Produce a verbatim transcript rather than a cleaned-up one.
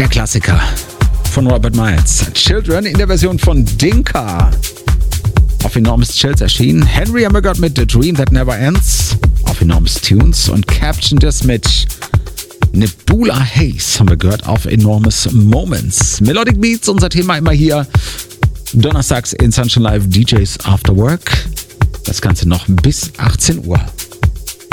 Der Klassiker von Robert Miles. Children in der Version von Dinka. Auf Enormous Chills erschienen. Henry Emmegard mit The Dream That Never Ends. Auf Enormous Tunes. Und Caption das mit Nebula Haze haben wir gehört auf Enormous Moments. Melodic Beats, unser Thema immer hier. Donnerstags in Sunshine Live D Js After Work. Das Ganze noch bis achtzehn Uhr.